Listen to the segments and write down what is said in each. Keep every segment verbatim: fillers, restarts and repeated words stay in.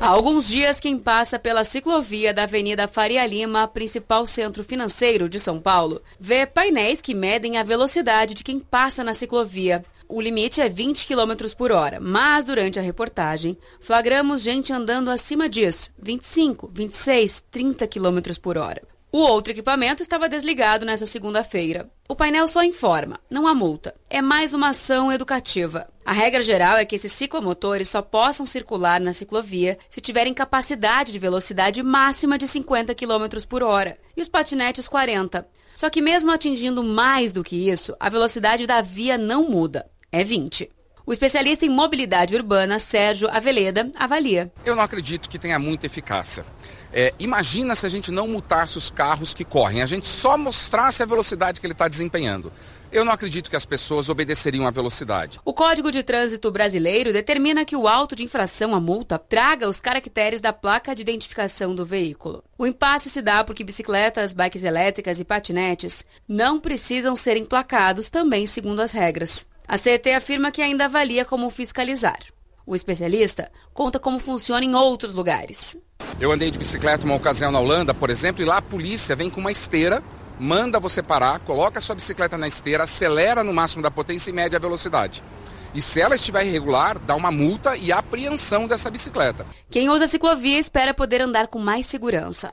Há alguns dias, quem passa pela ciclovia da Avenida Faria Lima, principal centro financeiro de São Paulo, vê painéis que medem a velocidade de quem passa na ciclovia. O limite é vinte quilômetros por hora, mas durante a reportagem, flagramos gente andando acima disso, vinte e cinco, vinte e seis, trinta quilômetros por hora. O outro equipamento estava desligado nessa segunda-feira. O painel só informa, não há multa. É mais uma ação educativa. A regra geral é que esses ciclomotores só possam circular na ciclovia se tiverem capacidade de velocidade máxima de cinquenta quilômetros por hora e os patinetes quarenta. Só que mesmo atingindo mais do que isso, a velocidade da via não muda. É vinte. O especialista em mobilidade urbana, Sérgio Aveleda, avalia. Eu não acredito que tenha muita eficácia. É, imagina se a gente não multasse os carros que correm, a gente só mostrasse a velocidade que ele está desempenhando. Eu não acredito que as pessoas obedeceriam à velocidade. O Código de Trânsito Brasileiro determina que o auto de infração à multa traga os caracteres da placa de identificação do veículo. O impasse se dá porque bicicletas, bikes elétricas e patinetes não precisam ser emplacados também segundo as regras. A C E T afirma que ainda avalia como fiscalizar. O especialista conta como funciona em outros lugares. Eu andei de bicicleta uma ocasião na Holanda, por exemplo, e lá a polícia vem com uma esteira, manda você parar, coloca a sua bicicleta na esteira, acelera no máximo da potência e mede a velocidade. E se ela estiver irregular, dá uma multa e apreensão dessa bicicleta. Quem usa a ciclovia espera poder andar com mais segurança.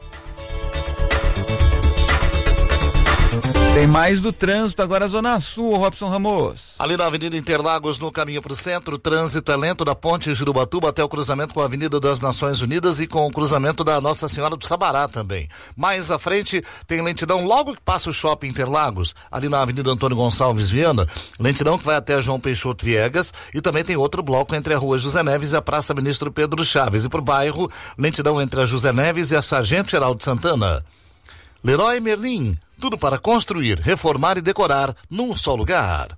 Tem mais do trânsito, agora Zona Sul, Robson Ramos. Ali na Avenida Interlagos, no caminho para o centro, o trânsito é lento da Ponte Jurubatuba até o cruzamento com a Avenida das Nações Unidas e com o cruzamento da Nossa Senhora do Sabará também. Mais à frente tem lentidão logo que passa o Shopping Interlagos, ali na Avenida Antônio Gonçalves Viana, lentidão que vai até João Peixoto Viegas, e também tem outro bloco entre a Rua José Neves e a Praça Ministro Pedro Chaves. E por bairro, lentidão entre a José Neves e a Sargento Geraldo Santana. Leroy Merlin, tudo para construir, reformar e decorar num só lugar.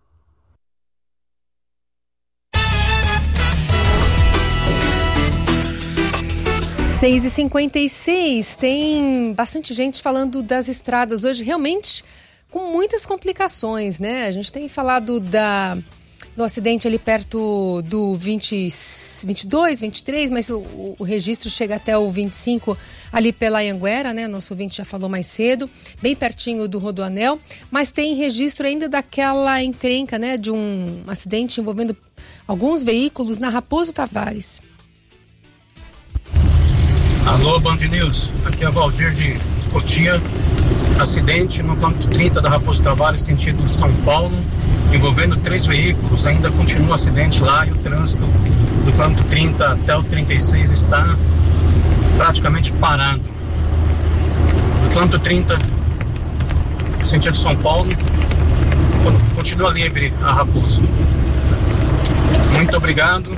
seis e cinquenta e seis, tem bastante gente falando das estradas hoje, realmente com muitas complicações, né? A gente tem falado da... do acidente ali perto do vinte, vinte e dois, vinte e três, mas o, o registro chega até o vinte e cinco ali pela Anhanguera, né? Nosso ouvinte já falou mais cedo, bem pertinho do Rodoanel, mas tem registro ainda daquela encrenca, né? De um acidente envolvendo alguns veículos na Raposo Tavares. Alô, Band News, aqui é o Valdir de Cotia. Acidente no quilômetro trinta da Raposo Tavares, sentido São Paulo, envolvendo três veículos. Ainda continua o acidente lá e o trânsito do quilômetro trinta até o trinta e seis está praticamente parado. Do quilômetro trinta, sentido São Paulo, continua livre a Raposo. Muito obrigado.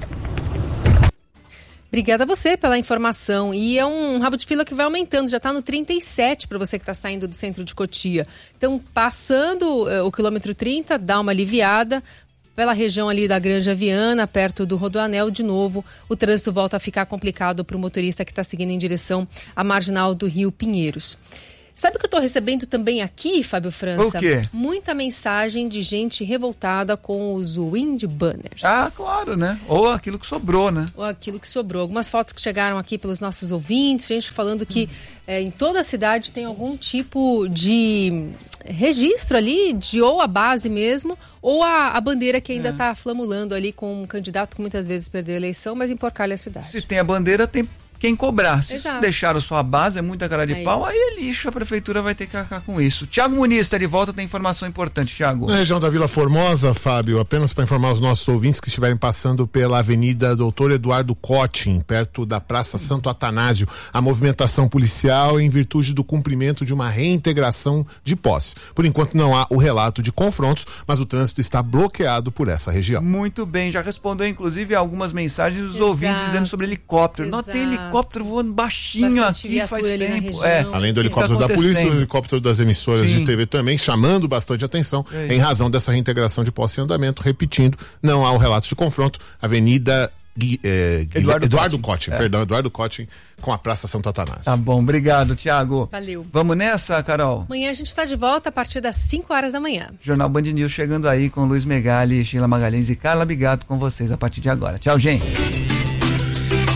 Obrigada a você pela informação. E é um rabo de fila que vai aumentando, já está no trinta e sete para você que está saindo do centro de Cotia. Então, passando uh, o quilômetro trinta, dá uma aliviada. Pela região ali da Granja Viana, perto do Rodoanel, de novo, o trânsito volta a ficar complicado para o motorista que está seguindo em direção à marginal do Rio Pinheiros. Sabe o que eu estou recebendo também aqui, Fábio França? O quê? Muita mensagem de gente revoltada com os wind banners. Ah, claro, né? Ou aquilo que sobrou, né? Ou aquilo que sobrou. Algumas fotos que chegaram aqui pelos nossos ouvintes, gente falando que é, em toda a cidade tem algum tipo de registro ali, de ou a base mesmo, ou a, a bandeira que ainda está é. flamulando ali com um candidato que muitas vezes perdeu a eleição, mas emporcalha a cidade. Se tem a bandeira, tem quem cobrar. Se Exato. deixaram sua base, é muita cara de aí. pau, aí é lixo, a prefeitura vai ter que acabar com isso. Tiago Muniz está de volta, tem informação importante, Tiago. Na região da Vila Formosa, Fábio, apenas para informar os nossos ouvintes que estiverem passando pela Avenida Doutor Eduardo Cottin, perto da Praça Santo Atanásio, a movimentação policial em virtude do cumprimento de uma reintegração de posse. Por enquanto não há o relato de confrontos, mas o trânsito está bloqueado por essa região. Muito bem, já respondeu inclusive algumas mensagens dos Exato. ouvintes dizendo sobre helicóptero. Exato. Não tem helicóptero voando baixinho bastante aqui faz tempo. Região, é. Além do helicóptero tá da polícia, o helicóptero das emissoras Sim. de T V também, chamando bastante atenção é em razão dessa reintegração de posse em andamento. Repetindo, não há o relato de confronto. Avenida Gui, eh, Eduardo, Eduardo Cottin, é. perdão, Eduardo Cottin com a Praça Santo Atanásio. Tá bom, obrigado, Tiago. Valeu. Vamos nessa, Carol? Amanhã a gente está de volta a partir das cinco horas da manhã. Jornal Band News chegando aí com Luiz Megali, Sheila Magalhães e Carla Bigato com vocês a partir de agora. Tchau, gente.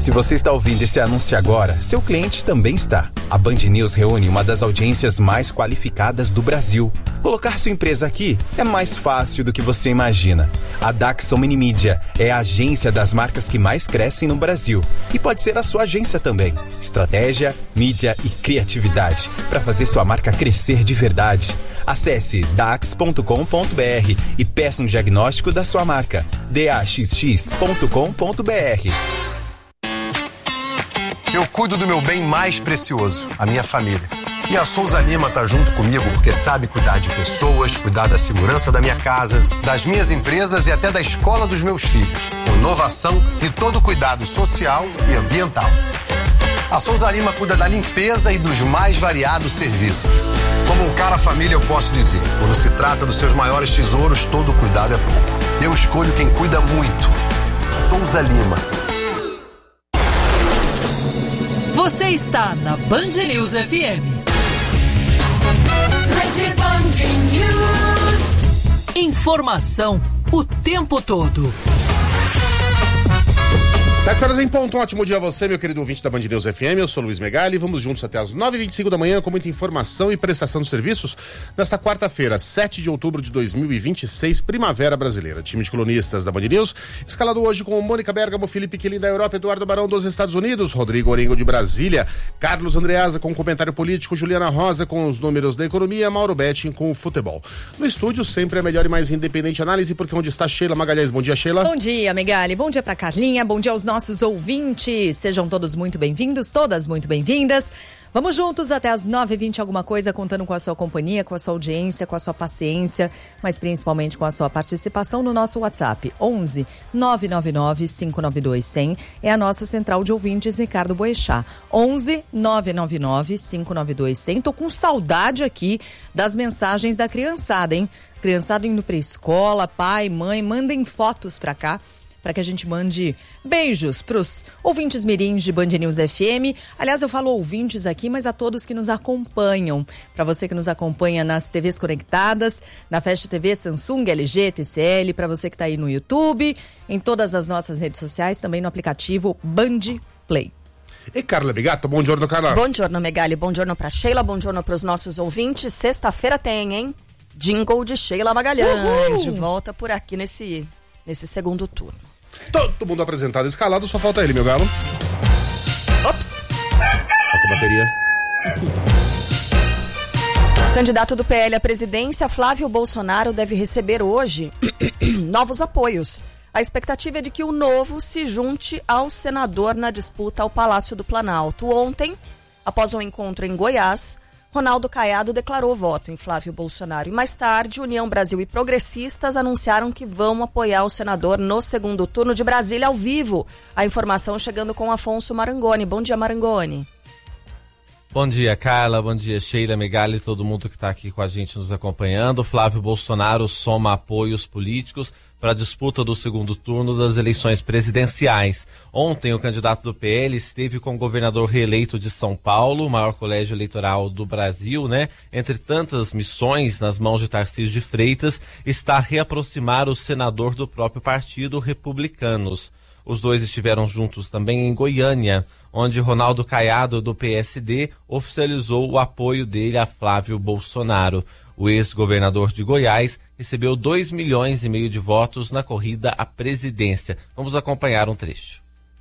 Se você está ouvindo esse anúncio agora, seu cliente também está. A Band News reúne uma das audiências mais qualificadas do Brasil. Colocar sua empresa aqui é mais fácil do que você imagina. A Daxon Minimídia é a agência das marcas que mais crescem no Brasil e pode ser a sua agência também. Estratégia, mídia e criatividade para fazer sua marca crescer de verdade. Acesse dax ponto com ponto b r e peça um diagnóstico da sua marca. d a x x ponto com ponto b r. Eu cuido do meu bem mais precioso, a minha família. E a Souza Lima tá junto comigo porque sabe cuidar de pessoas, cuidar da segurança da minha casa, das minhas empresas e até da escola dos meus filhos. Com inovação e todo cuidado social e ambiental. A Souza Lima cuida da limpeza e dos mais variados serviços. Como um cara família eu posso dizer, quando se trata dos seus maiores tesouros, todo cuidado é pouco. Eu escolho quem cuida muito. Souza Lima. Você está na Band News F M. Rede Band News. Informação o tempo todo. Sete horas em ponto, um ótimo dia a você, meu querido ouvinte da Band News F M, eu sou Luiz Megali, vamos juntos até as nove e vinte e cinco da manhã com muita informação e prestação de serviços nesta quarta-feira, sete de outubro de dois mil e vinte e seis, Primavera Brasileira. Time de colunistas da Band News, escalado hoje com Mônica Bergamo, Felipe Quilin da Europa, Eduardo Barão dos Estados Unidos, Rodrigo Orengo de Brasília, Carlos Andreasa com comentário político, Juliana Rosa com os números da economia, Mauro Betting com o futebol. No estúdio, sempre a melhor e mais independente análise, porque onde está Sheila Magalhães. Bom dia, Sheila. Bom dia, Megali. Bom dia pra Carlinha, bom dia aos nossos nossos ouvintes, sejam todos muito bem-vindos, todas muito bem-vindas. Vamos juntos até as nove e vinte alguma coisa, contando com a sua companhia, com a sua audiência, com a sua paciência, mas principalmente com a sua participação no nosso WhatsApp. onze nove nove nove cinco nove dois zero zero é a nossa central de ouvintes, Ricardo Boechat. onze nove nove nove cinco nove dois zero zero. Tô com saudade aqui das mensagens da criançada, hein? Criançada indo pra escola, pai, mãe, mandem fotos pra cá, para que a gente mande beijos para os ouvintes mirins de Band News F M. Aliás, eu falo ouvintes aqui, mas a todos que nos acompanham. Para você que nos acompanha nas T Vs conectadas, na Fast T V, Samsung, L G, T C L, para você que está aí no YouTube, em todas as nossas redes sociais, também no aplicativo Band Play. E Carla Bigato, bom giorno, Carla. Bom giorno, Megali, bom giorno para Sheila, bom giorno para os nossos ouvintes. Sexta-feira tem, hein? Jingle de Sheila Magalhães, Uhul. de volta por aqui nesse, nesse segundo turno. Todo mundo apresentado, escalado, só falta ele, meu galo. Ops. Tá com a bateria. Candidato do P L à presidência, Flávio Bolsonaro, deve receber hoje novos apoios. A expectativa é de que o novo se junte ao senador na disputa ao Palácio do Planalto. Ontem, após um encontro em Goiás, Ronaldo Caiado declarou voto em Flávio Bolsonaro. E mais tarde, União Brasil e progressistas anunciaram que vão apoiar o senador no segundo turno. De Brasília, ao vivo. A informação chegando com Afonso Marangoni. Bom dia, Marangoni. Bom dia, Carla. Bom dia, Sheila, Megali, todo mundo que está aqui com a gente nos acompanhando. Flávio Bolsonaro soma apoios políticos para a disputa do segundo turno das eleições presidenciais. Ontem, o candidato do P L esteve com o governador reeleito de São Paulo, o maior colégio eleitoral do Brasil, né? Entre tantas missões nas mãos de Tarcísio de Freitas, está a reaproximar o senador do próprio partido, Republicanos. Os dois estiveram juntos também em Goiânia, onde Ronaldo Caiado, do P S D, oficializou o apoio dele a Flávio Bolsonaro. O ex-governador de Goiás recebeu dois milhões e meio de votos na corrida à presidência. Vamos acompanhar um trecho.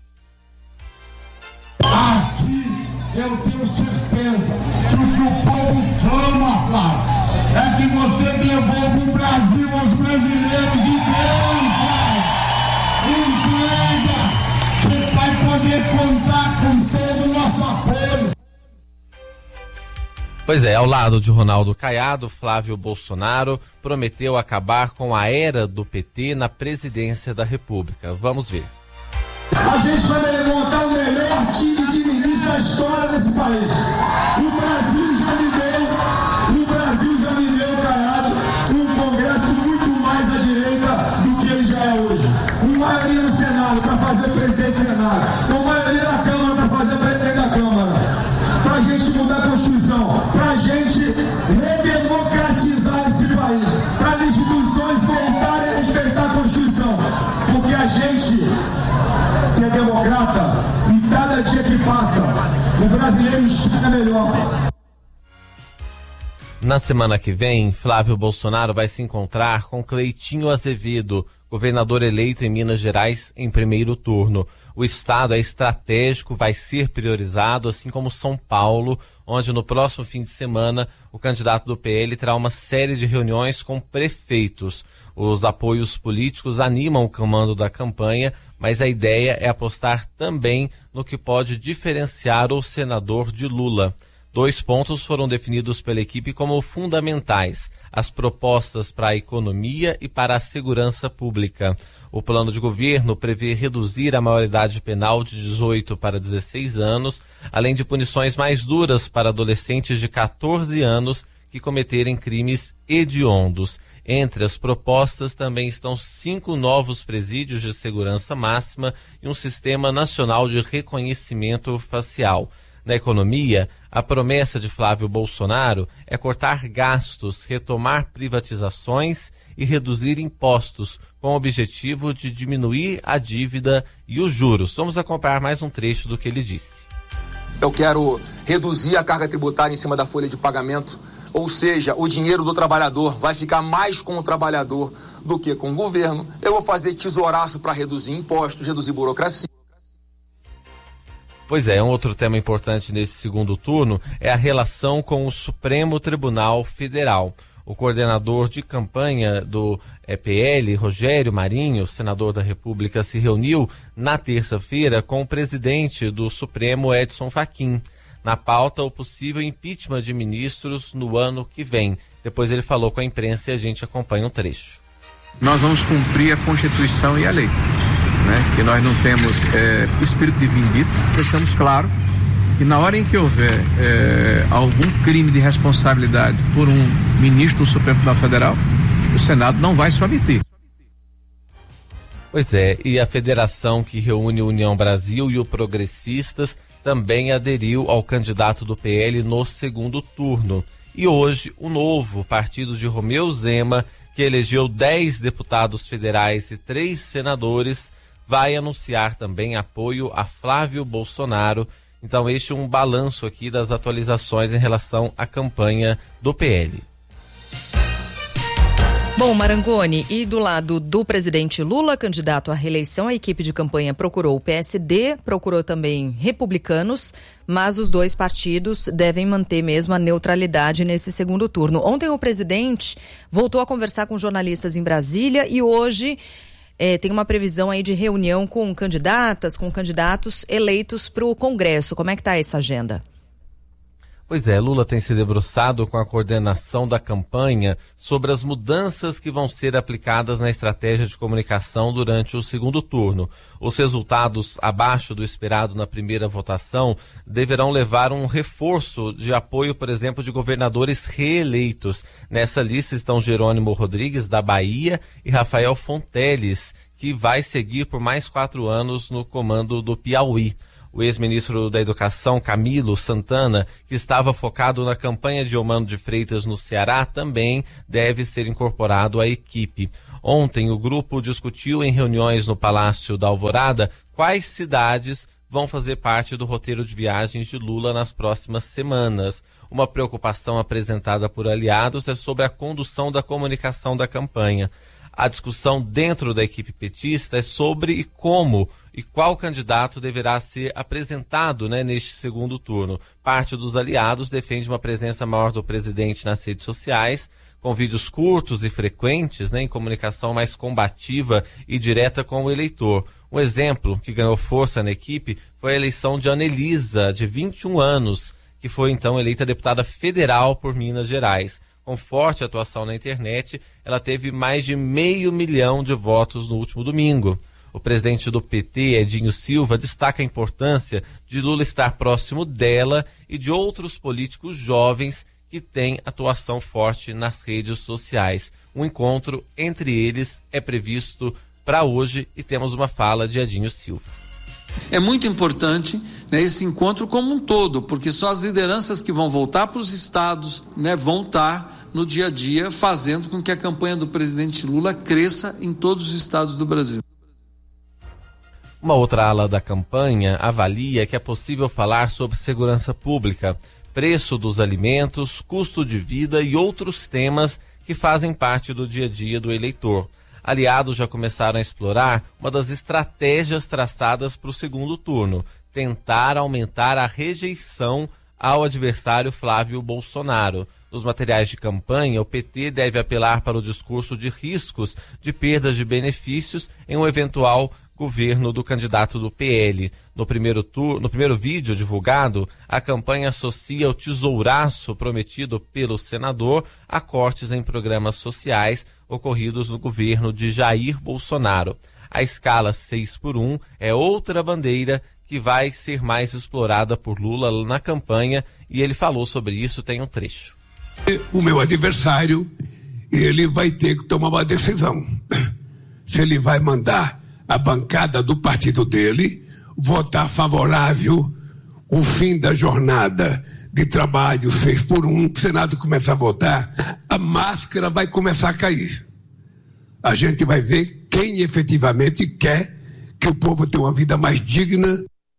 Aqui eu tenho certeza que o que o povo clama, Flávio, é que você devolva o Brasil aos brasileiros e bem, Flávio. Entrega, você vai poder contar com todo o nosso apoio. Pois é, ao lado de Ronaldo Caiado, Flávio Bolsonaro prometeu acabar com a era do P T na presidência da República. Vamos ver. A gente vai montar o melhor time de ministro da história desse país. O Brasil já me deu, o Brasil já me deu, Caiado, um Congresso muito mais à direita do que ele já é hoje. Uma maioria no Senado para fazer presidente do Senado. Uma maioria na Câmara para fazer presidente da Câmara. Pra gente mudar a Constituição, pra gente redemocratizar esse país, para as instituições voltarem a respeitar a Constituição, porque a gente que é democrata e melhor. Na semana que vem, Flávio Bolsonaro vai se encontrar com Cleitinho Azevedo, governador eleito em Minas Gerais em primeiro turno. O estado é estratégico, vai ser priorizado, assim como São Paulo, onde no próximo fim de semana o candidato do P L terá uma série de reuniões com prefeitos. Os apoios políticos animam o comando da campanha, mas a ideia é apostar também no que pode diferenciar o senador de Lula. Dois pontos foram definidos pela equipe como fundamentais: as propostas para a economia e para a segurança pública. O plano de governo prevê reduzir a maioridade penal de dezoito para dezesseis anos, além de punições mais duras para adolescentes de catorze anos que cometerem crimes hediondos. Entre as propostas também estão cinco novos presídios de segurança máxima e um sistema nacional de reconhecimento facial. Na economia, a promessa de Flávio Bolsonaro é cortar gastos, retomar privatizações e reduzir impostos, com o objetivo de diminuir a dívida e os juros. Vamos acompanhar mais um trecho do que ele disse. Eu quero reduzir a carga tributária em cima da folha de pagamento, ou seja, o dinheiro do trabalhador vai ficar mais com o trabalhador do que com o governo. Eu vou fazer tesouraço para reduzir impostos, reduzir burocracia. Pois é, um outro tema importante nesse segundo turno é a relação com o Supremo Tribunal Federal. O coordenador de campanha do é, P L, Rogério Marinho, senador da República, se reuniu na terça-feira com o presidente do Supremo, Edson Fachin. Na pauta, o possível impeachment de ministros no ano que vem. Depois ele falou com a imprensa e a gente acompanha um trecho. Nós vamos cumprir a Constituição e a lei. Né, que nós não temos é, espírito de vindito, deixamos claro que na hora em que houver é, algum crime de responsabilidade por um ministro do Supremo Tribunal Federal, o Senado não vai se omitir. Pois é, e a federação que reúne o União Brasil e o Progressistas também aderiu ao candidato do P L no segundo turno. E hoje, o novo partido de Romeu Zema, que elegeu dez deputados federais e três senadores, vai anunciar também apoio a Flávio Bolsonaro. Então este é um balanço aqui das atualizações em relação à campanha do P L. Bom, Marangoni, e do lado do presidente Lula, candidato à reeleição, a equipe de campanha procurou o P S D, procurou também republicanos, mas os dois partidos devem manter mesmo a neutralidade nesse segundo turno. Ontem o presidente voltou a conversar com jornalistas em Brasília e hoje É, tem uma previsão aí de reunião com candidatas, com candidatos eleitos para o Congresso. Como é que está essa agenda? Pois é, Lula tem se debruçado com a coordenação da campanha sobre as mudanças que vão ser aplicadas na estratégia de comunicação durante o segundo turno. Os resultados abaixo do esperado na primeira votação deverão levar um reforço de apoio, por exemplo, de governadores reeleitos. Nessa lista estão Jerônimo Rodrigues, da Bahia, e Rafael Fonteles, que vai seguir por mais quatro anos no comando do Piauí. O ex-ministro da Educação, Camilo Santana, que estava focado na campanha de Eumano de Freitas no Ceará, também deve ser incorporado à equipe. Ontem, o grupo discutiu em reuniões no Palácio da Alvorada quais cidades vão fazer parte do roteiro de viagens de Lula nas próximas semanas. Uma preocupação apresentada por aliados é sobre a condução da comunicação da campanha. A discussão dentro da equipe petista é sobre e como e qual candidato deverá ser apresentado, né, neste segundo turno. Parte dos aliados defende uma presença maior do presidente nas redes sociais, com vídeos curtos e frequentes, né, em comunicação mais combativa e direta com o eleitor. Um exemplo que ganhou força na equipe foi a eleição de Anelisa, de vinte e um anos, que foi então eleita deputada federal por Minas Gerais. Com forte atuação na internet, ela teve mais de meio milhão de votos no último domingo. O presidente do P T, Edinho Silva, destaca a importância de Lula estar próximo dela e de outros políticos jovens que têm atuação forte nas redes sociais. Um encontro entre eles é previsto para hoje e temos uma fala de Edinho Silva. É muito importante, né, esse encontro como um todo, porque só as lideranças que vão voltar para os estados, né, vão estar no dia a dia fazendo com que a campanha do presidente Lula cresça em todos os estados do Brasil. Uma outra ala da campanha avalia que é possível falar sobre segurança pública. preço dos alimentos, custo de vida e outros temas que fazem parte do dia a dia do eleitor. Aliados já começaram a explorar uma das estratégias traçadas para o segundo turno, tentar aumentar a rejeição ao adversário Flávio Bolsonaro. Nos materiais de campanha, o P T deve apelar para o discurso de riscos de perdas de benefícios em um eventual governo do candidato do P L. No primeiro, tur- no primeiro vídeo divulgado, a campanha associa o tesouraço prometido pelo senador a cortes em programas sociais ocorridos no governo de Jair Bolsonaro. A escala seis por um é outra bandeira que vai ser mais explorada por Lula na campanha, e ele falou sobre isso, tem um trecho. O meu adversário, ele vai ter que tomar uma decisão. Se ele vai mandar a bancada do partido dele votar favorável o fim da jornada de trabalho seis por um, o Senado começa a votar, a máscara vai começar a cair. A gente vai ver quem efetivamente quer que o povo tenha uma vida mais digna.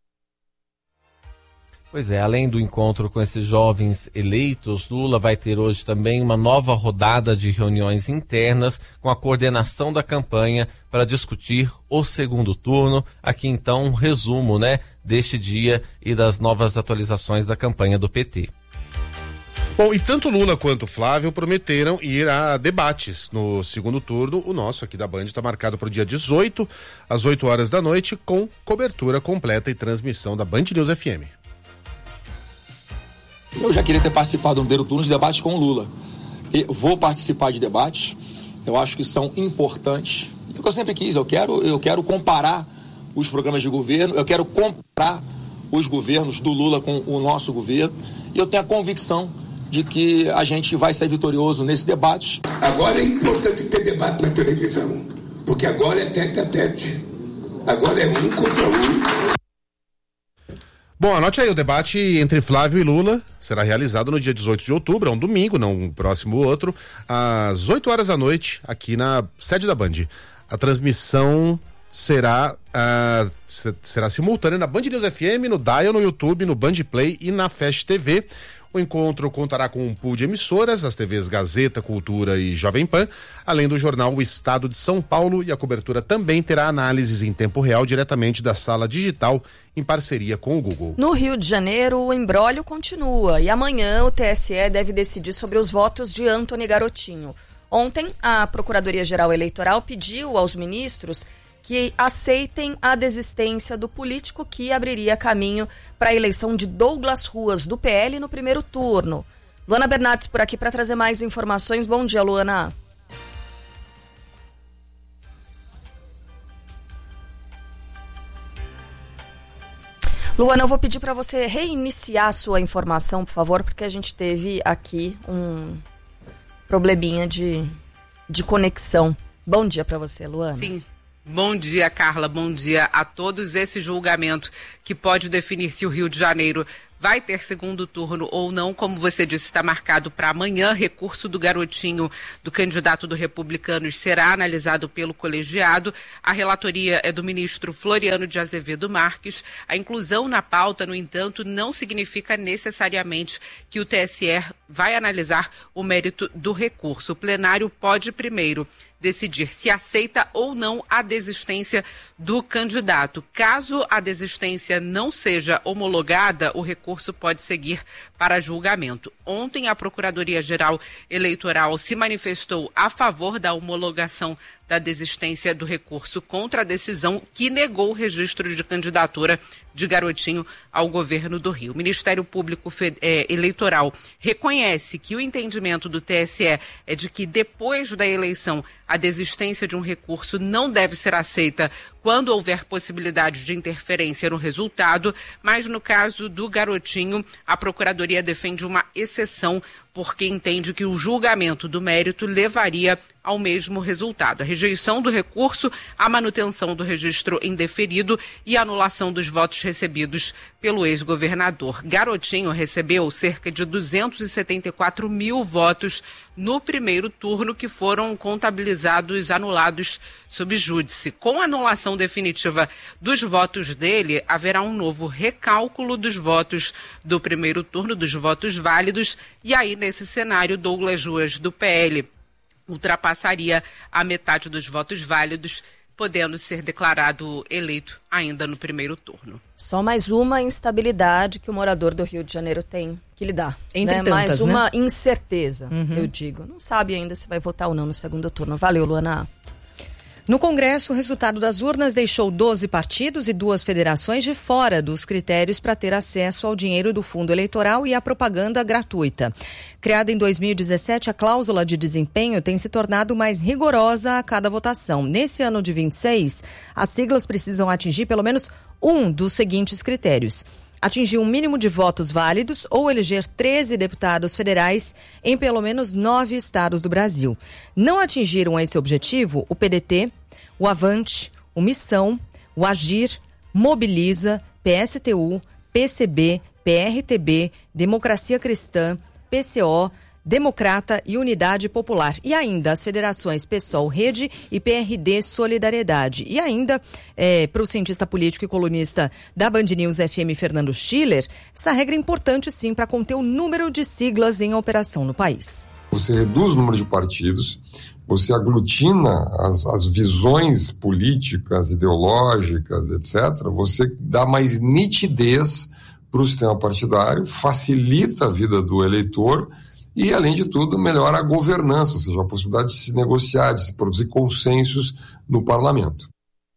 Pois é, além do encontro com esses jovens eleitos, Lula vai ter hoje também uma nova rodada de reuniões internas com a coordenação da campanha para discutir o segundo turno. Aqui então um resumo, né, deste dia e das novas atualizações da campanha do P T. Bom, e tanto Lula quanto Flávio prometeram ir a debates no segundo turno. O nosso aqui da Band está marcado para o dia dezoito, às oito horas da noite, com cobertura completa e transmissão da Band News F M. Eu já queria ter participado do primeiro turno de debates com o Lula. E vou participar de debates, eu acho que são importantes. É o que eu sempre quis, eu quero, eu quero comparar os programas de governo, eu quero comparar os governos do Lula com o nosso governo, e eu tenho a convicção de que a gente vai ser vitorioso nesse debate. Agora é importante ter debate na televisão, porque agora é tete a tete. Agora é um contra um. Bom, anote aí, o debate entre Flávio e Lula será realizado no dia dezoito de outubro, é um domingo, não um próximo outro, às oito horas da noite, aqui na sede da Band. A transmissão será, uh, será simultânea na Band News F M, no Dial, no YouTube, no Band Play e na Fast T V. O encontro contará com um pool de emissoras, as T Vs Gazeta, Cultura e Jovem Pan, além do jornal O Estado de São Paulo, e a cobertura também terá análises em tempo real diretamente da sala digital em parceria com o Google. No Rio de Janeiro, o imbróglio continua e amanhã o T S E deve decidir sobre os votos de Antony Garotinho. Ontem, a Procuradoria-Geral Eleitoral pediu aos ministros que aceitem a desistência do político que abriria caminho para a eleição de Douglas Ruas, do P L, no primeiro turno. Luana Bernardes por aqui para trazer mais informações. Bom dia, Luana. Luana, eu vou pedir para você reiniciar a sua informação, por favor, porque a gente teve aqui um probleminha de, de conexão. Bom dia para você, Luana. Sim. Bom dia, Carla. Bom dia a todos. Esse julgamento que pode definir se o Rio de Janeiro vai ter segundo turno ou não, como você disse, está marcado para amanhã. Recurso do Garotinho, do candidato do Republicanos, será analisado pelo colegiado. A relatoria é do ministro Floriano de Azevedo Marques. A inclusão na pauta, no entanto, não significa necessariamente que o T S E vai analisar o mérito do recurso. O plenário pode primeiro decidir se aceita ou não a desistência do candidato. Caso a desistência não seja homologada, o recurso pode seguir para julgamento. Ontem, a Procuradoria-Geral Eleitoral se manifestou a favor da homologação da desistência do recurso contra a decisão que negou o registro de candidatura de Garotinho ao governo do Rio. O Ministério Público é, Eleitoral reconhece que o entendimento do T S E é de que depois da eleição a desistência de um recurso não deve ser aceita quando houver possibilidade de interferência no resultado, mas no caso do Garotinho, a Procuradoria defende uma exceção porque entende que o julgamento do mérito levaria ao mesmo resultado. A rejeição do recurso, a manutenção do registro indeferido e a anulação dos votos recebidos pelo ex-governador. Garotinho recebeu cerca de duzentos e setenta e quatro mil votos no primeiro turno, que foram contabilizados anulados sob júdice. Com a anulação definitiva dos votos dele, haverá um novo recálculo dos votos do primeiro turno, dos votos válidos, e aí, nesse cenário, Douglas Ruas, do P L, ultrapassaria a metade dos votos válidos, podendo ser declarado eleito ainda no primeiro turno. Só mais uma instabilidade que o morador do Rio de Janeiro tem que lidar. Entre né? tantas, mais uma né? incerteza, Uhum. eu digo. Não sabe ainda se vai votar ou não no segundo turno. Valeu, Luana. No Congresso, o resultado das urnas deixou doze partidos e duas federações de fora dos critérios para ter acesso ao dinheiro do fundo eleitoral e à propaganda gratuita. Criada em dois mil e dezessete, a cláusula de desempenho tem se tornado mais rigorosa a cada votação. Nesse ano de vinte e seis, as siglas precisam atingir pelo menos um dos seguintes critérios: atingir um mínimo de votos válidos ou eleger treze deputados federais em pelo menos nove estados do Brasil. Não atingiram esse objetivo o P D T, o Avante, o Missão, o Agir, Mobiliza, P S T U, P C B, P R T B, Democracia Cristã, P C O, Democrata e Unidade Popular. E ainda as federações PSOL Rede e P R D Solidariedade. E ainda, é, para o cientista político e colunista da Band News F M, Fernando Schiller, essa regra é importante sim para conter o número de siglas em operação no país. Você reduz o número de partidos, você aglutina as, as visões políticas, ideológicas, etcétera. Você dá mais nitidez para o sistema partidário, facilita a vida do eleitor e, além de tudo, melhora a governança, ou seja, a possibilidade de se negociar, de se produzir consensos no parlamento.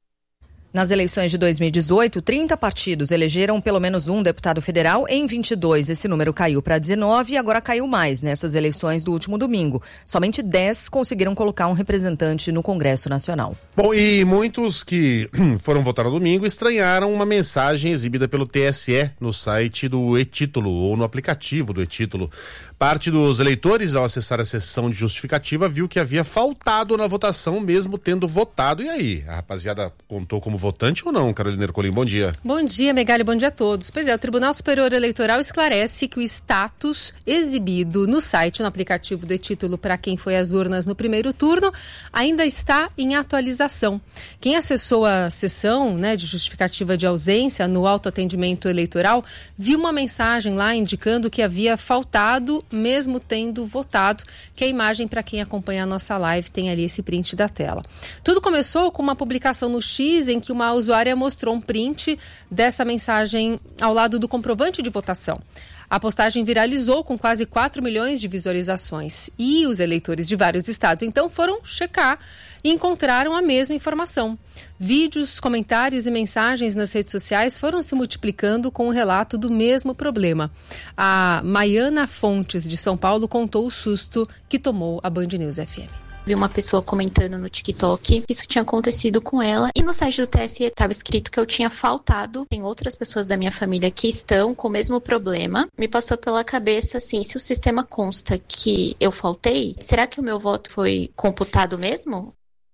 Nas eleições de dois mil e dezoito, trinta partidos elegeram pelo menos um deputado federal. Em vinte e dois, esse número caiu para dezenove e agora caiu mais nessas eleições do último domingo. Somente dez conseguiram colocar um representante no Congresso Nacional. Bom, e muitos que foram votar no domingo estranharam uma mensagem exibida pelo T S E no site do E-Título ou no aplicativo do E-Título. Parte dos eleitores, ao acessar a seção de justificativa, viu que havia faltado na votação, mesmo tendo votado. E aí, a rapaziada contou como votante ou não? Carolina Ercolim, bom dia. Bom dia, Megali, bom dia a todos. Pois é, o Tribunal Superior Eleitoral esclarece que o status exibido no site, no aplicativo do E-Título para quem foi às urnas no primeiro turno, ainda está em atualização. Quem acessou a sessão, né, de justificativa de ausência no autoatendimento eleitoral, viu uma mensagem lá indicando que havia faltado, mesmo tendo votado, que a imagem, para quem acompanha a nossa live, tem ali esse print da tela. Tudo começou com uma publicação no X em que uma usuária mostrou um print dessa mensagem ao lado do comprovante de votação. A postagem viralizou com quase quatro milhões de visualizações e os eleitores de vários estados então foram checar e encontraram a mesma informação. Vídeos, comentários e mensagens nas redes sociais foram se multiplicando com o relato do mesmo problema. A Maiana Fontes, de São Paulo, contou o susto que tomou a Band News F M. Vi uma pessoa comentando no TikTok que isso tinha acontecido com ela. E no site do T S E estava escrito que eu tinha faltado. Tem outras pessoas da minha família que estão com o mesmo problema. Me passou pela cabeça assim, se o sistema consta que eu faltei, será que o meu voto foi computado mesmo?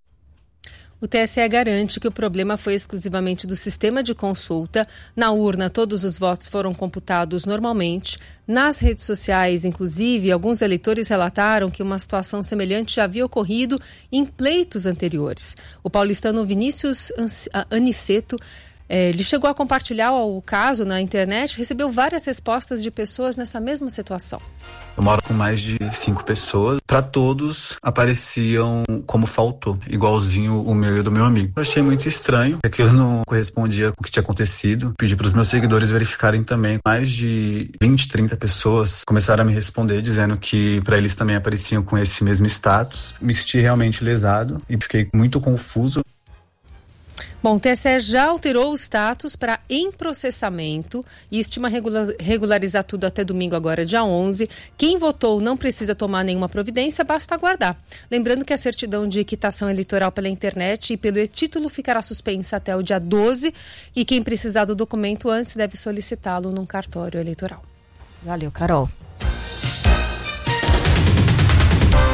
O T S E garante que o problema foi exclusivamente do sistema de consulta. Na urna, todos os votos foram computados normalmente. Nas redes sociais, inclusive, alguns eleitores relataram que uma situação semelhante já havia ocorrido em pleitos anteriores. O paulistano Vinícius Aniceto, eh, ele chegou a compartilhar o caso na internet, recebeu várias respostas de pessoas nessa mesma situação. Eu moro com mais de cinco pessoas. Para todos, apareciam como faltou, igualzinho o meu e o do meu amigo. Eu achei muito estranho, que aquilo não correspondia com o que tinha acontecido. Pedi para os meus seguidores verificarem também. Mais de vinte, trinta pessoas começaram a me responder, dizendo que para eles também apareciam com esse mesmo status. Me senti realmente lesado e fiquei muito confuso. Bom, o T S E já alterou o status para em processamento e estima regularizar tudo até domingo, agora dia onze. Quem votou não precisa tomar nenhuma providência, basta aguardar. Lembrando que a certidão de quitação eleitoral pela internet e pelo E-Título ficará suspensa até o dia doze e quem precisar do documento antes deve solicitá-lo num cartório eleitoral. Valeu, Carol.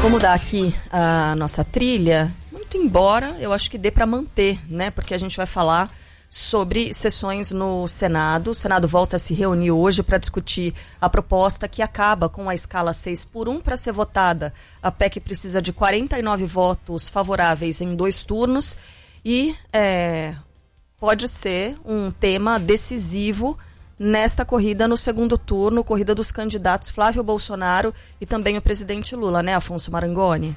Vou mudar aqui a nossa trilha, muito embora eu acho que dê para manter, né? Porque a gente vai falar sobre sessões no Senado. O Senado volta a se reunir hoje para discutir a proposta que acaba com a escala seis por um para ser votada. A P E C precisa de quarenta e nove votos favoráveis em dois turnos e é, pode ser um tema decisivo nesta corrida no segundo turno, corrida dos candidatos Flávio Bolsonaro e também o presidente Lula, né, Afonso Marangoni?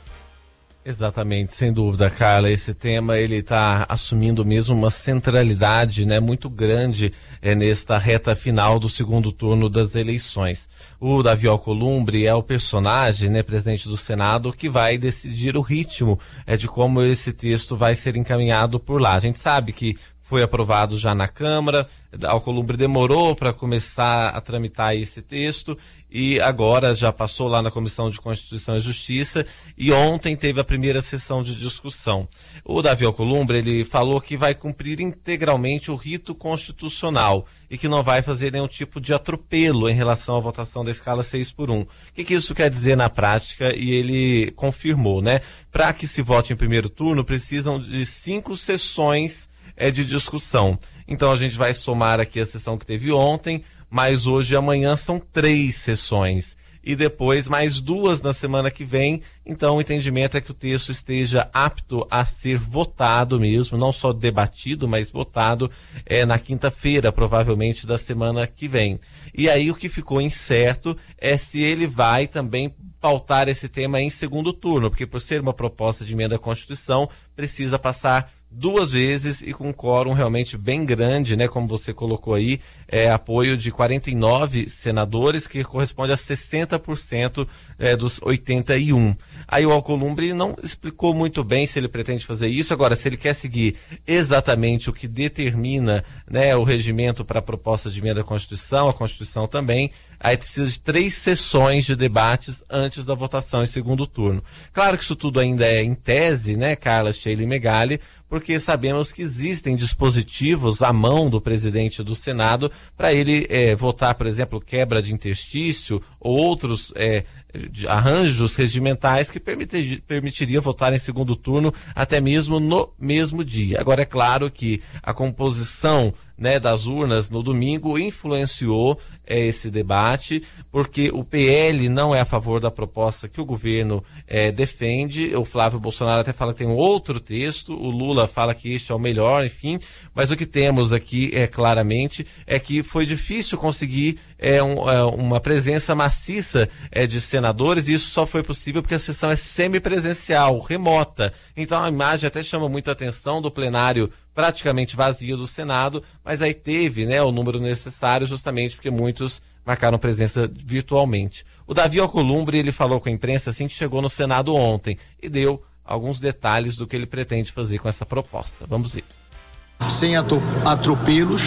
Exatamente, sem dúvida, Carla. Esse tema ele está assumindo mesmo uma centralidade, né, muito grande é, nesta reta final do segundo turno das eleições. O Davi Alcolumbre é o personagem, né, presidente do Senado, que vai decidir o ritmo é, de como esse texto vai ser encaminhado por lá. A gente sabe que foi aprovado já na Câmara, Alcolumbre demorou para começar a tramitar esse texto e agora já passou lá na Comissão de Constituição e Justiça e ontem teve a primeira sessão de discussão. O Davi Alcolumbre, ele falou que vai cumprir integralmente o rito constitucional e que não vai fazer nenhum tipo de atropelo em relação à votação da escala seis por um. O que, que isso quer dizer na prática? E ele confirmou, né? Para que se vote em primeiro turno, precisam de cinco sessões é de discussão. Então a gente vai somar aqui a sessão que teve ontem, mas hoje e amanhã são três sessões. E depois mais duas na semana que vem. Então o entendimento é que o texto esteja apto a ser votado mesmo, não só debatido, mas votado é, na quinta-feira, provavelmente, da semana que vem. E aí o que ficou incerto é se ele vai também pautar esse tema em segundo turno, porque por ser uma proposta de emenda à Constituição, precisa passar duas vezes e com um quórum realmente bem grande, né? Como você colocou aí, é, apoio de quarenta e nove senadores, que corresponde a sessenta por cento é, dos oitenta e um. Aí o Alcolumbre não explicou muito bem se ele pretende fazer isso. Agora, se ele quer seguir exatamente o que determina, né, o regimento para a proposta de emenda à Constituição, a Constituição também, aí precisa de três sessões de debates antes da votação em segundo turno. Claro que isso tudo ainda é em tese, né, Carla, Sheila e Megali, porque sabemos que existem dispositivos à mão do presidente do Senado para ele é, votar, por exemplo, quebra de interstício ou outros é, de arranjos regimentais que permitir, permitiria votar em segundo turno até mesmo no mesmo dia. Agora, é claro que a composição, né, das urnas no domingo influenciou é, esse debate, porque o P L não é a favor da proposta que o governo é, defende. O Flávio Bolsonaro até fala que tem um outro texto, o Lula fala que este é o melhor, enfim, mas o que temos aqui é claramente é que foi difícil conseguir é, um, é, uma presença maciça é, de senadores, e isso só foi possível porque a sessão é semipresencial, remota. Então a imagem até chama muita atenção do plenário praticamente vazio do Senado, mas aí teve, né, o número necessário justamente porque muitos marcaram presença virtualmente. O Davi Alcolumbre, ele falou com a imprensa assim que chegou no Senado ontem e deu alguns detalhes do que ele pretende fazer com essa proposta. Vamos ver. Sem atropelos,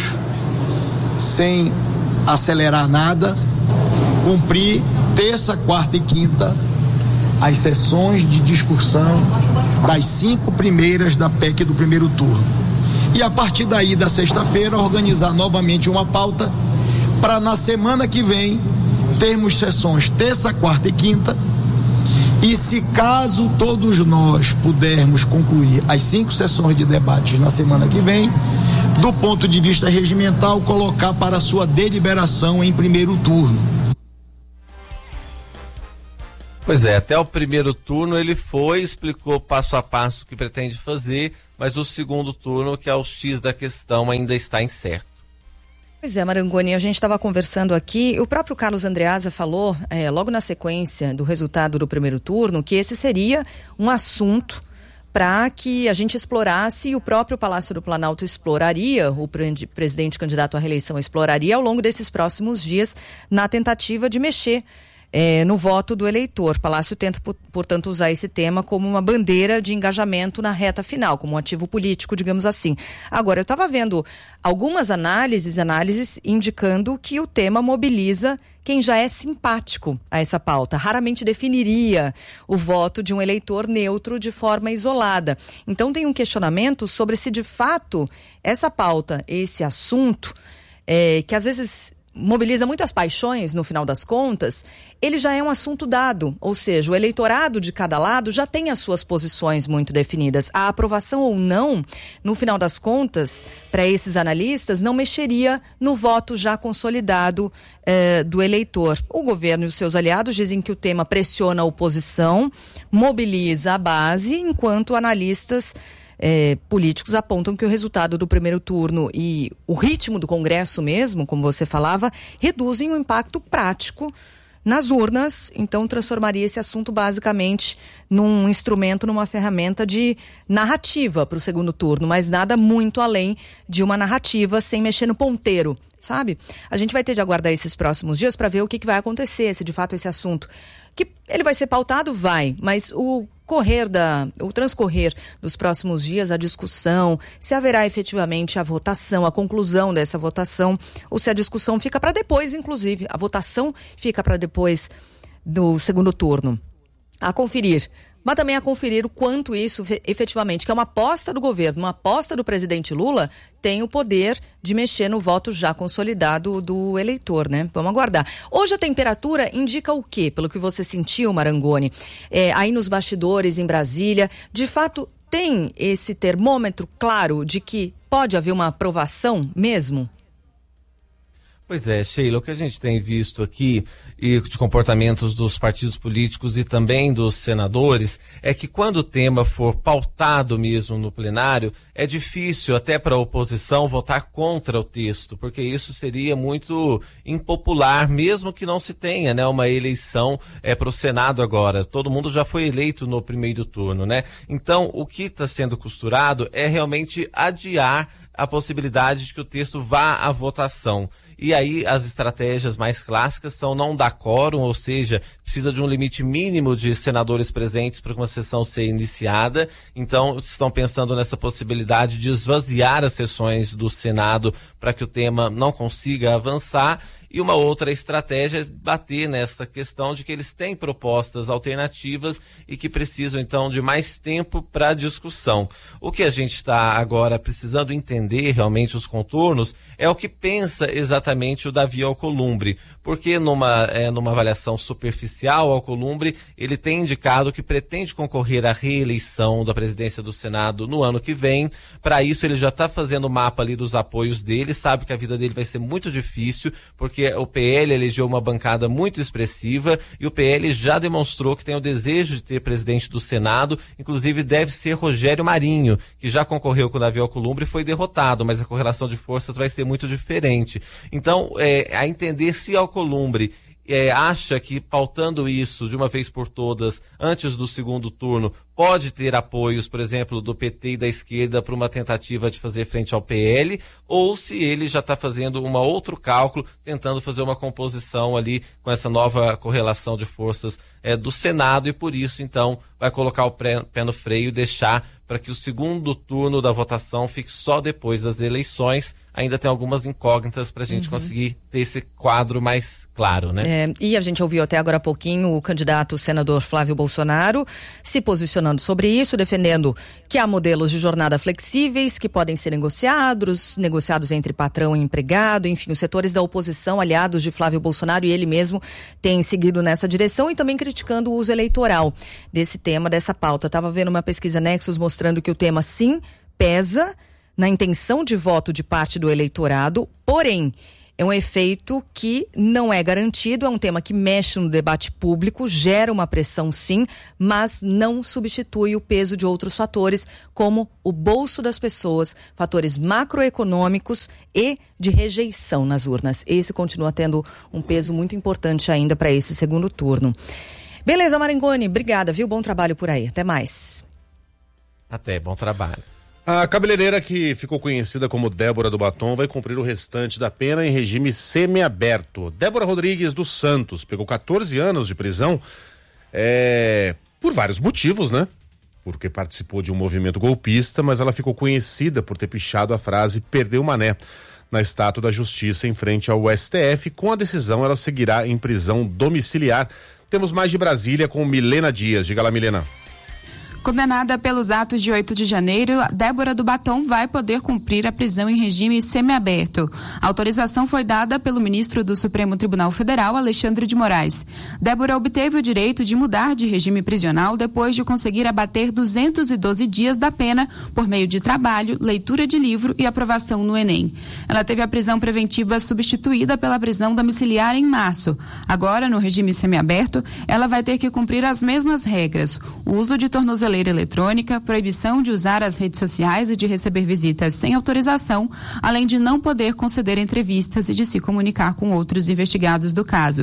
sem acelerar nada, cumprir terça, quarta e quinta as sessões de discussão das cinco primeiras da P E C do primeiro turno. E a partir daí, da sexta-feira, organizar novamente uma pauta para na semana que vem termos sessões terça, quarta e quinta. E se caso todos nós pudermos concluir as cinco sessões de debates na semana que vem, do ponto de vista regimental, colocar para sua deliberação em primeiro turno. Pois é, até o primeiro turno ele foi, explicou passo a passo o que pretende fazer, mas o segundo turno, que é o X da questão, ainda está incerto. Pois é, Marangoni, a gente estava conversando aqui, o próprio Carlos Andreasa falou, é, logo na sequência do resultado do primeiro turno, que esse seria um assunto para que a gente explorasse e o próprio Palácio do Planalto exploraria, o pre- presidente candidato à reeleição exploraria ao longo desses próximos dias na tentativa de mexer É, no voto do eleitor. O Palácio tenta, portanto, usar esse tema como uma bandeira de engajamento na reta final, como um ativo político, digamos assim. Agora, eu estava vendo algumas análises, análises indicando que o tema mobiliza quem já é simpático a essa pauta. Raramente definiria o voto de um eleitor neutro de forma isolada. Então, tem um questionamento sobre se, de fato, essa pauta, esse assunto, é, que às vezes mobiliza muitas paixões no final das contas, ele já é um assunto dado, ou seja, o eleitorado de cada lado já tem as suas posições muito definidas. A aprovação ou não, no final das contas, para esses analistas, não mexeria no voto já consolidado eh, do eleitor. O governo e os seus aliados dizem que o tema pressiona a oposição, mobiliza a base, enquanto analistas É, políticos apontam que o resultado do primeiro turno e o ritmo do Congresso mesmo, como você falava, reduzem o impacto prático nas urnas, então transformaria esse assunto basicamente num instrumento, numa ferramenta de narrativa para o segundo turno, mas nada muito além de uma narrativa sem mexer no ponteiro, sabe? A gente vai ter de aguardar esses próximos dias para ver o que, que vai acontecer, se de fato esse assunto, que ele vai ser pautado, vai, mas o correr da, o transcorrer dos próximos dias, a discussão, se haverá efetivamente a votação, a conclusão dessa votação, ou se a discussão fica para depois, inclusive, a votação fica para depois do segundo turno. A conferir. Mas também a conferir o quanto isso efetivamente, que é uma aposta do governo, uma aposta do presidente Lula, tem o poder de mexer no voto já consolidado do eleitor, né? Vamos aguardar. Hoje a temperatura indica o quê? Pelo que você sentiu, Marangoni, é, aí nos bastidores em Brasília, de fato tem esse termômetro claro de que pode haver uma aprovação mesmo? Pois é, Sheila, o que a gente tem visto aqui e de comportamentos dos partidos políticos e também dos senadores é que quando o tema for pautado mesmo no plenário, é difícil até para a oposição votar contra o texto, porque isso seria muito impopular, mesmo que não se tenha, né, uma eleição é, para o Senado agora. Todo mundo já foi eleito no primeiro turno, né? Então, o que está sendo costurado é realmente adiar a possibilidade de que o texto vá à votação. E aí as estratégias mais clássicas são não dar quórum, ou seja, precisa de um limite mínimo de senadores presentes para uma sessão ser iniciada. Então estão pensando nessa possibilidade de esvaziar as sessões do Senado para que o tema não consiga avançar. E uma outra estratégia é bater nessa questão de que eles têm propostas alternativas e que precisam, então, de mais tempo para discussão. O que a gente está agora precisando entender realmente os contornos é o que pensa exatamente o Davi Alcolumbre, porque numa, é, numa avaliação superficial, o Alcolumbre ele tem indicado que pretende concorrer à reeleição da presidência do Senado no ano que vem. Para isso ele já está fazendo o mapa ali dos apoios dele, sabe que a vida dele vai ser muito difícil, porque o P L elegeu uma bancada muito expressiva e o P L já demonstrou que tem o desejo de ter presidente do Senado, inclusive deve ser Rogério Marinho, que já concorreu com o Davi Alcolumbre e foi derrotado, mas a correlação de forças vai ser muito diferente. Então, é, a entender se Alcolumbre É, acha que pautando isso de uma vez por todas, antes do segundo turno, pode ter apoios, por exemplo, do P T e da esquerda para uma tentativa de fazer frente ao P L, ou se ele já está fazendo um outro cálculo, tentando fazer uma composição ali com essa nova correlação de forças é, do Senado, e por isso, então, vai colocar o pé, pé no freio e deixar para que o segundo turno da votação fique só depois das eleições. Ainda tem algumas incógnitas para a gente uhum. conseguir ter esse quadro mais claro, né? É, e a gente ouviu até agora há pouquinho o candidato senador Flávio Bolsonaro se posicionando sobre isso, defendendo que há modelos de jornada flexíveis que podem ser negociados, negociados entre patrão e empregado, enfim, os setores da oposição, aliados de Flávio Bolsonaro, e ele mesmo tem seguido nessa direção, e também criticando o uso eleitoral desse tema, dessa pauta. Estava vendo uma pesquisa Nexus mostrando que o tema sim pesa na intenção de voto de parte do eleitorado, porém, é um efeito que não é garantido, é um tema que mexe no debate público, gera uma pressão sim, mas não substitui o peso de outros fatores, como o bolso das pessoas, fatores macroeconômicos e de rejeição nas urnas. Esse continua tendo um peso muito importante ainda para esse segundo turno. Beleza, Marangoni, obrigada, viu? Bom trabalho por aí, até mais. Até, bom trabalho. A cabeleireira, que ficou conhecida como Débora do Batom, vai cumprir o restante da pena em regime semiaberto. Débora Rodrigues dos Santos pegou catorze anos de prisão é, por vários motivos, né? Porque participou de um movimento golpista, mas ela ficou conhecida por ter pichado a frase "perdeu o mané" na estátua da Justiça em frente ao S T F. Com a decisão, ela seguirá em prisão domiciliar. Temos mais de Brasília com Milena Dias. Diga lá, Milena. Condenada pelos atos de oito de janeiro, Débora do Batom vai poder cumprir a prisão em regime semiaberto. A autorização foi dada pelo ministro do Supremo Tribunal Federal, Alexandre de Moraes. Débora obteve o direito de mudar de regime prisional depois de conseguir abater duzentos e doze dias da pena por meio de trabalho, leitura de livro e aprovação no Enem. Ela teve a prisão preventiva substituída pela prisão domiciliar em março. Agora, no regime semiaberto, ela vai ter que cumprir as mesmas regras: o uso de tornozeleira eletrônica, proibição de usar as redes sociais e de receber visitas sem autorização, além de não poder conceder entrevistas e de se comunicar com outros investigados do caso.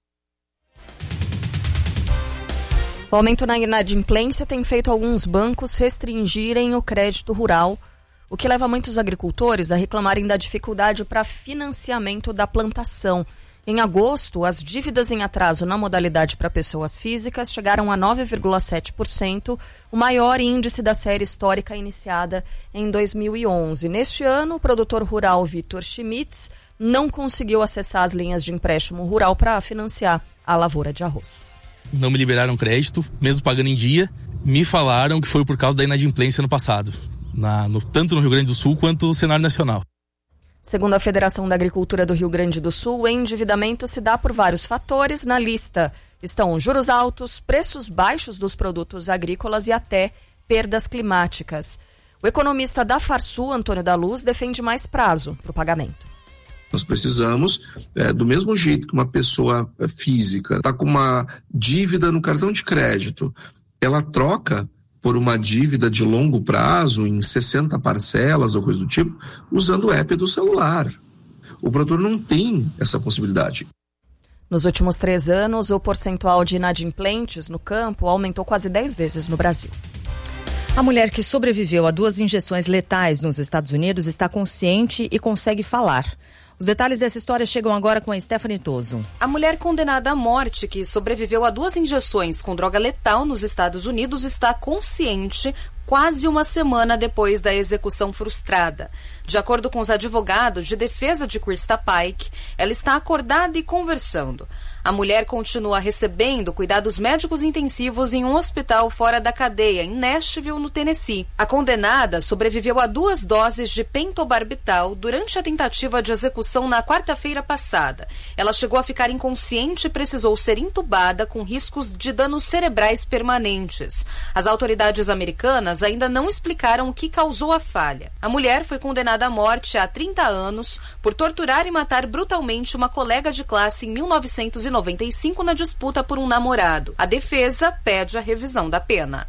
O aumento na inadimplência tem feito alguns bancos restringirem o crédito rural, o que leva muitos agricultores a reclamarem da dificuldade para financiamento da plantação. Em agosto, as dívidas em atraso na modalidade para pessoas físicas chegaram a nove vírgula sete por cento, o maior índice da série histórica iniciada em dois mil e onze. Neste ano, o produtor rural Vitor Schmitz não conseguiu acessar as linhas de empréstimo rural para financiar a lavoura de arroz. Não me liberaram crédito, mesmo pagando em dia. Me falaram que foi por causa da inadimplência no passado, na, no, tanto no Rio Grande do Sul quanto no cenário nacional. Segundo a Federação da Agricultura do Rio Grande do Sul, o endividamento se dá por vários fatores. Na lista estão juros altos, preços baixos dos produtos agrícolas e até perdas climáticas. O economista da Farsul, Antônio da Luz, defende mais prazo para o pagamento. Nós precisamos, é, do mesmo jeito que uma pessoa física está com uma dívida no cartão de crédito, ela troca por uma dívida de longo prazo em sessenta parcelas ou coisa do tipo, usando o app do celular. O produtor não tem essa possibilidade. Nos últimos três anos, o percentual de inadimplentes no campo aumentou quase dez vezes no Brasil. A mulher que sobreviveu a duas injeções letais nos Estados Unidos está consciente e consegue falar. Os detalhes dessa história chegam agora com a Stephanie Toso. A mulher condenada à morte, que sobreviveu a duas injeções com droga letal nos Estados Unidos, está consciente quase uma semana depois da execução frustrada. De acordo com os advogados de defesa de Krista Pike, ela está acordada e conversando. A mulher continua recebendo cuidados médicos intensivos em um hospital fora da cadeia, em Nashville, no Tennessee. A condenada sobreviveu a duas doses de pentobarbital durante a tentativa de execução na quarta-feira passada. Ela chegou a ficar inconsciente e precisou ser entubada com riscos de danos cerebrais permanentes. As autoridades americanas ainda não explicaram o que causou a falha. A mulher foi condenada à morte há trinta anos por torturar e matar brutalmente uma colega de classe em mil novecentos e noventa e cinco na disputa por um namorado. A defesa pede a revisão da pena.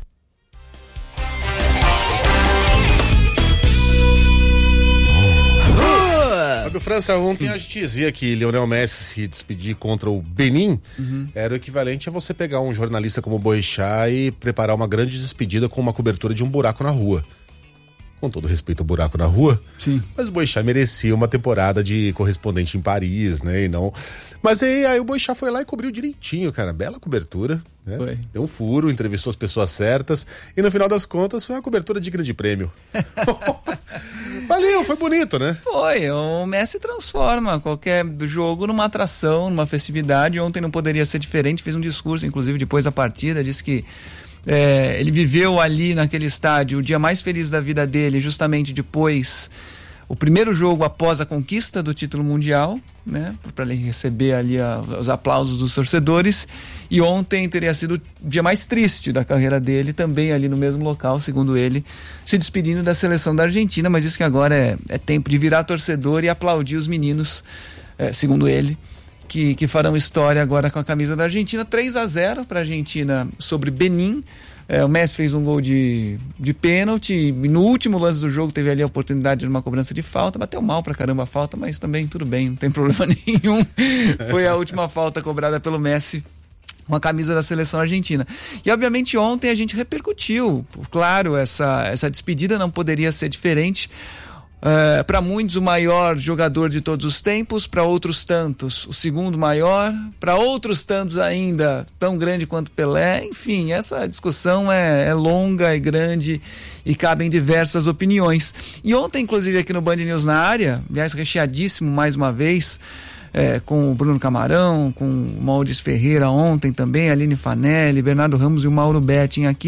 Fábio França, ontem a gente dizia que Lionel Messi se despedir contra o Benin uhum. era o equivalente a você pegar um jornalista como o Boechat e preparar uma grande despedida com uma cobertura de um buraco na rua. Com todo respeito ao buraco na rua, sim. Mas o Boechat merecia uma temporada de correspondente em Paris, né? E não... Mas aí, aí o Boechat foi lá e cobriu direitinho, cara. Bela cobertura, né? Foi. Deu um furo, entrevistou as pessoas certas e no final das contas foi uma cobertura digna de prêmio. Valeu, foi bonito, né? Foi, o Messi transforma qualquer jogo numa atração, numa festividade. Ontem não poderia ser diferente, fez um discurso, inclusive, depois da partida, disse que É, ele viveu ali naquele estádio o dia mais feliz da vida dele, justamente depois, o primeiro jogo após a conquista do título mundial, né, para ele receber ali a, os aplausos dos torcedores, e ontem teria sido o dia mais triste da carreira dele, também ali no mesmo local, segundo ele, se despedindo da seleção da Argentina, mas diz que agora é, é tempo de virar torcedor e aplaudir os meninos, é, segundo ele, Que, que farão história agora com a camisa da Argentina. Três a zero para a Argentina sobre Benin. É, o Messi fez um gol de, de pênalti. No último lance do jogo teve ali a oportunidade de uma cobrança de falta. Bateu mal pra caramba a falta, mas também tudo bem, não tem problema nenhum. Foi a última falta cobrada pelo Messi com a camisa da seleção argentina. E obviamente ontem a gente repercutiu. Claro, essa, essa despedida não poderia ser diferente. Uh, para muitos o maior jogador de todos os tempos, para outros tantos o segundo maior, para outros tantos ainda tão grande quanto Pelé. Enfim, essa discussão é, é longa e grande e cabem diversas opiniões. E ontem, inclusive, aqui no Band News na área, aliás, recheadíssimo mais uma vez, é, com o Bruno Camarão, com o Maurício Ferreira ontem também, Aline Fanelli, Bernardo Ramos e o Mauro Betting aqui.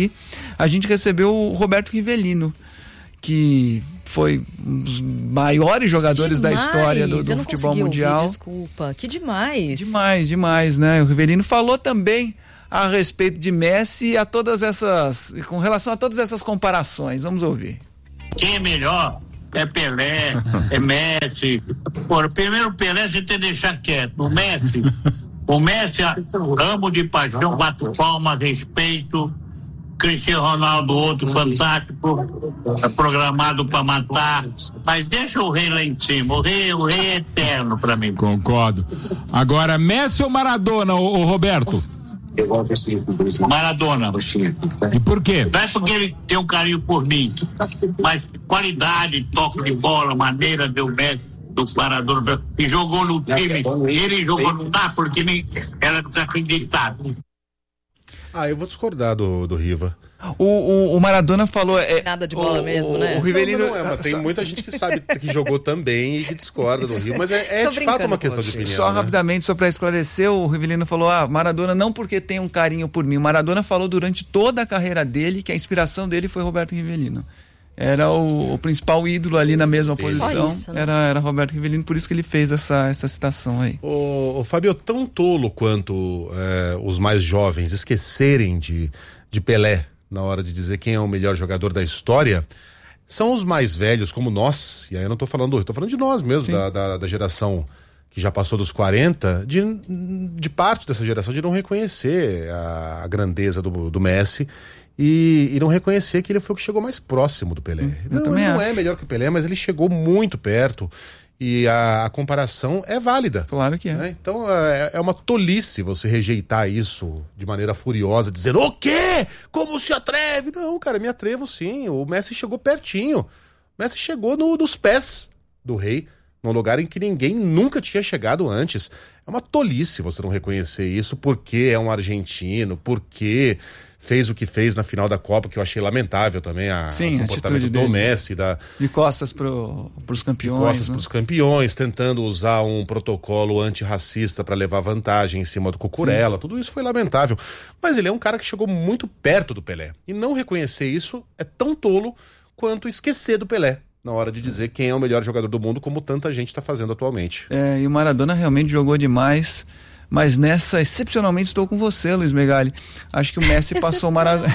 a gente recebeu o Roberto Rivelino, que foi um dos maiores jogadores demais. da história do, do Eu não futebol consegui mundial. Ouvir, desculpa, que demais. Demais, demais, né? O Rivelino falou também a respeito de Messi, a todas essas, com relação a todas essas comparações. Vamos ouvir. Quem é melhor? É Pelé, é Messi. Por, primeiro o Pelé você tem que deixar quieto. O Messi, o Messi, amo de paixão, bato palmas, respeito. Cristiano Ronaldo, outro fantástico, é programado para matar, mas deixa o rei lá em cima, o rei, o rei é eterno para mim. Concordo. Agora, Messi ou Maradona, ô, ô Roberto? Maradona. E por quê? Não é porque ele tem um carinho por mim, mas qualidade, toque de bola, maneira do Messi, do Maradona, e jogou no time, ele jogou no Napoli, que nem era desacreditado. Ah, eu vou discordar do, do Riva. O, o, o Maradona falou... É, nada de bola o, mesmo, o, né? O Rivelino... Não, não é, mas tem muita gente que sabe que jogou também e que discorda do Riva, mas é, é de fato uma questão de opinião. Só né? rapidamente, só para esclarecer, o Rivelino falou, ah, Maradona não porque tem um carinho por mim. O Maradona falou durante toda a carreira dele que a inspiração dele foi Roberto Rivelino. Era o, o principal ídolo ali na mesma posição, isso, né? era, era Roberto Rivelino, por isso que ele fez essa, essa citação aí. O, o Fábio, tão tolo quanto é, os mais jovens esquecerem de, de Pelé na hora de dizer quem é o melhor jogador da história, são os mais velhos, como nós, e aí eu não tô falando, eu tô falando de nós mesmo, da, da, da geração que já passou dos quarenta, de, de parte dessa geração, de não reconhecer a, a grandeza do, do Messi, E, e não reconhecer que ele foi o que chegou mais próximo do Pelé. Eu não, também ele não acho. é melhor que o Pelé, mas ele chegou muito perto e a, a comparação é válida. Claro que é. Né? Então é, é uma tolice você rejeitar isso de maneira furiosa, dizendo, o quê? Como se atreve? Não, cara, me atrevo sim. O Messi chegou pertinho. O Messi chegou no, nos pés do rei, num lugar em que ninguém nunca tinha chegado antes. É uma tolice você não reconhecer isso porque é um argentino, porque fez o que fez na final da Copa, que eu achei lamentável também, a, Sim, o comportamento do Messi. Da, de costas para os campeões. De costas né? para os campeões, tentando usar um protocolo antirracista para levar vantagem em cima do Cucurella. Sim. Tudo isso foi lamentável. Mas ele é um cara que chegou muito perto do Pelé. E não reconhecer isso é tão tolo quanto esquecer do Pelé na hora de dizer quem é o melhor jogador do mundo, como tanta gente está fazendo atualmente. É, e o Maradona realmente jogou demais. Mas nessa, excepcionalmente, estou com você, Luiz Megali. Acho que o Messi passou o Maradona.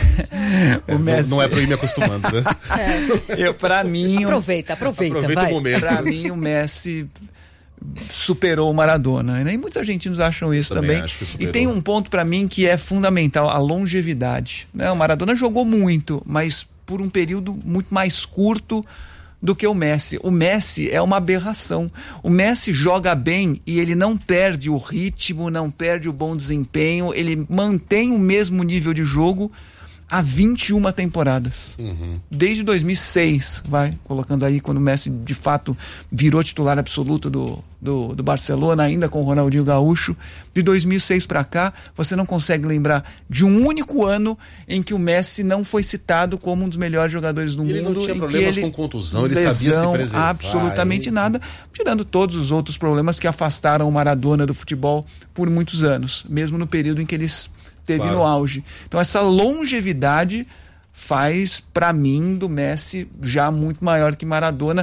É, Messi... Não, não é para ir me acostumando, né? É. Eu, pra mim. Aproveita, aproveita. Aproveita vai. o momento. Pra mim, o Messi superou o Maradona. E muitos argentinos acham isso também. também. E tem um ponto para mim que é fundamental: a longevidade. Né? O Maradona jogou muito, mas por um período muito mais curto do que o Messi. O Messi é uma aberração. O Messi joga bem e ele não perde o ritmo, não perde o bom desempenho, ele mantém o mesmo nível de jogo há vinte e uma temporadas. Uhum. Desde dois mil e seis, vai, colocando aí, quando o Messi de fato virou titular absoluto do, do, do Barcelona, ainda com o Ronaldinho Gaúcho. De dois mil e seis para cá, você não consegue lembrar de um único ano em que o Messi não foi citado como um dos melhores jogadores do ele mundo. Não tinha em problemas que ele, com contusão, ele lesão, sabia se preservar. Absolutamente ele... nada, tirando todos os outros problemas que afastaram o Maradona do futebol por muitos anos, mesmo no período em que eles teve claro. No auge. Então essa longevidade faz, para mim, do Messi já muito maior que Maradona.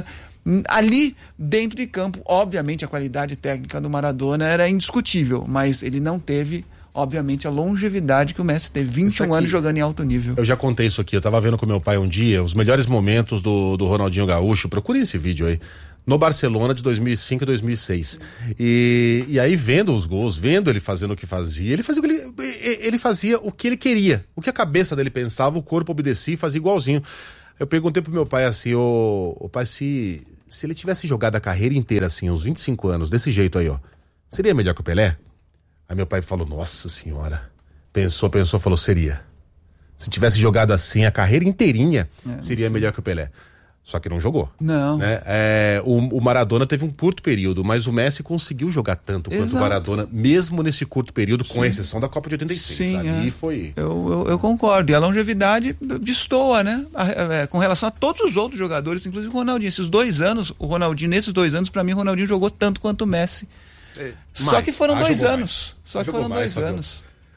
Ali dentro de campo, obviamente a qualidade técnica do Maradona era indiscutível, mas ele não teve, obviamente, a longevidade que o Messi teve, vinte e um anos jogando em alto nível. Eu já contei isso aqui, eu tava vendo com meu pai um dia os melhores momentos do, do Ronaldinho Gaúcho. Procurem esse vídeo aí, no Barcelona de dois mil e cinco e dois mil e seis. E, e aí, vendo os gols, vendo ele fazendo o que fazia, ele fazia o que ele, ele fazia o que ele queria. O que a cabeça dele pensava, o corpo obedecia e fazia igualzinho. Eu perguntei pro meu pai assim, ô, ô pai, se, se ele tivesse jogado a carreira inteira assim, uns vinte e cinco anos, desse jeito aí, ó, seria melhor que o Pelé? Aí meu pai falou, nossa senhora. Pensou, pensou, falou, seria. Se tivesse jogado assim a carreira inteirinha, é, seria melhor que o Pelé. Só que não jogou. Não. Né? É, o, o Maradona teve um curto período, mas o Messi conseguiu jogar tanto Exato. Quanto o Maradona, mesmo nesse curto período, Sim. com exceção da Copa de oitenta e seis. Sim, ali é. foi... Eu, eu, eu concordo. E a longevidade destoa, né? A, a, com relação a todos os outros jogadores, inclusive o Ronaldinho. Esses dois anos, o Ronaldinho, nesses dois anos, pra mim, o Ronaldinho jogou tanto quanto o Messi. É, Só mais. que foram ah, dois anos. Mais. Só que foram mais, dois Fabio. anos.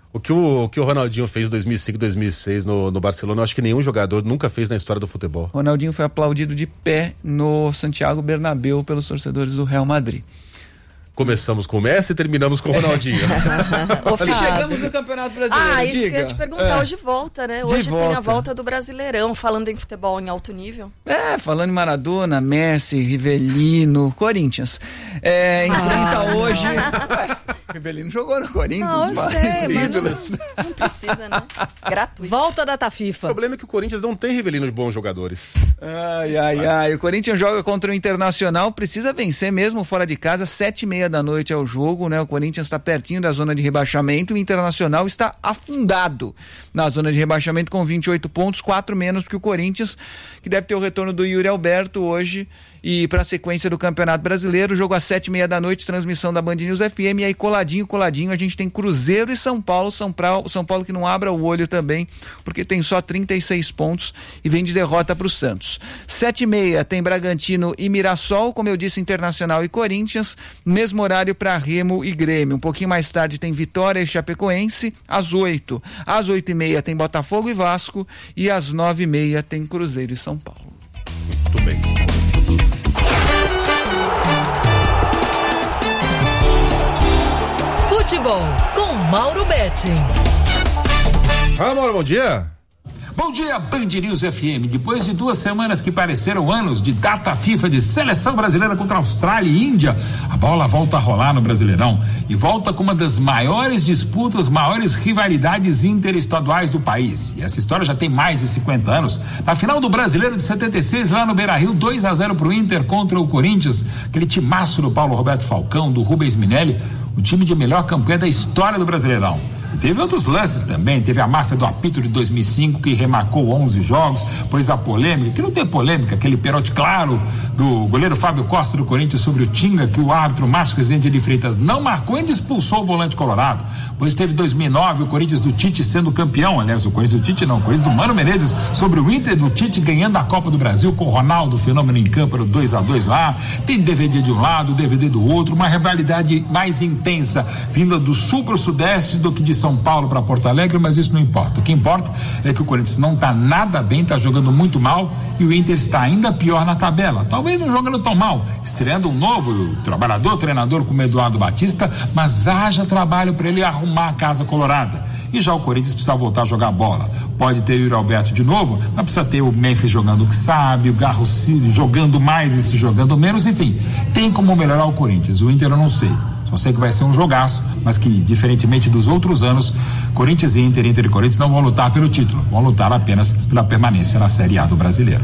O que o, o que o Ronaldinho fez em dois mil e cinco, dois mil e seis no, no Barcelona, eu acho que nenhum jogador nunca fez na história do futebol. Ronaldinho foi aplaudido de pé no Santiago Bernabéu pelos torcedores do Real Madrid. Começamos com o Messi e terminamos com o Ronaldinho. E chegamos no Campeonato Brasileiro. Ah, isso diga. que eu ia te perguntar. É. Hoje volta, né? De Hoje tem a volta. volta do Brasileirão, falando em futebol em alto nível. É, falando em Maradona, Messi, Rivelino, Corinthians. É, enfrenta Ah, hoje... Ué, Rivelino jogou no Corinthians, Não, eu mas sei, mas ídolos. não, não precisa, né? Gratuito. Volta da Tafifa. O problema é que o Corinthians não tem Rivelino de bons jogadores. Ai, ai, ai. O Corinthians joga contra o Internacional, precisa vencer mesmo fora de casa, sete e meia da noite é o jogo, né? O Corinthians está pertinho da zona de rebaixamento, o Internacional está afundado na zona de rebaixamento com vinte e oito pontos, quatro menos que o Corinthians, que deve ter o retorno do Yuri Alberto hoje e para a sequência do Campeonato Brasileiro, jogo às sete e meia da noite, transmissão da Band News F M, e aí coladinho, coladinho, a gente tem Cruzeiro e São Paulo, São Paulo, São Paulo que não abra o olho também, porque tem só trinta e seis pontos e vem de derrota para o Santos. Sete e meia tem Bragantino e Mirassol, como eu disse, Internacional e Corinthians, mesmo horário para Remo e Grêmio. Um pouquinho mais tarde tem Vitória e Chapecoense, às oito. Às oito e meia tem Botafogo e Vasco, e às nove e meia tem Cruzeiro e São Paulo. Muito bem. Futebol com Mauro Betti. Ah, Mauro, bom dia. Bom dia, Band News F M. Depois de duas semanas que pareceram anos de data FIFA de seleção brasileira contra Austrália e Índia, a bola volta a rolar no Brasileirão e volta com uma das maiores disputas, maiores rivalidades interestaduais do país. E essa história já tem mais de cinquenta anos. Na final do Brasileiro de setenta e seis, lá no Beira-Rio, dois a zero pro Inter contra o Corinthians, aquele timaço do Paulo Roberto Falcão, do Rubens Minelli, o time de melhor campanha da história do Brasileirão. Teve outros lances também, teve a máfia do apito de dois mil e cinco que remarcou onze jogos, pois a polêmica, que não tem polêmica, aquele pênalti claro do goleiro Fábio Costa do Corinthians sobre o Tinga, que o árbitro Márcio Rezende de Freitas não marcou e ainda expulsou o volante colorado. Pois teve dois mil e nove, o Corinthians do Tite sendo campeão, aliás, o Corinthians do Tite não, o Corinthians do Mano Menezes sobre o Inter do Tite ganhando a Copa do Brasil com o Ronaldo, fenômeno em campo, dois a dois lá, tem D V D de um lado, D V D do outro, uma rivalidade mais intensa, vinda do sul para o sudeste do que de São Paulo para Porto Alegre, mas isso não importa. O que importa é que o Corinthians não está nada bem, está jogando muito mal, e o Inter está ainda pior na tabela. Talvez não jogando tão mal, estreando um novo trabalhador, treinador como Eduardo Batista, mas haja trabalho para ele arrumar a casa colorada. E já o Corinthians precisa voltar a jogar bola. Pode ter o Yuri Alberto de novo, mas precisa ter o Memphis jogando o que sabe, o Garro jogando mais e se jogando menos, enfim, tem como melhorar o Corinthians. O Inter eu não sei. Só sei que vai ser um jogaço, mas que, diferentemente dos outros anos, Corinthians e Inter, Inter e Corinthians não vão lutar pelo título, vão lutar apenas pela permanência na Série A do Brasileiro.